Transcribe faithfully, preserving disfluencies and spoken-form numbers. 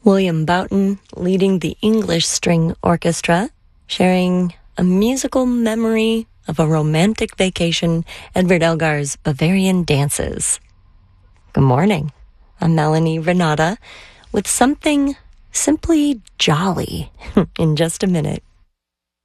William Boughton leading the English String Orchestra, sharing a musical memory of a romantic vacation, Edward Elgar's Bavarian Dances. Good morning. I'm Melanie Renata with something simply jolly in just a minute.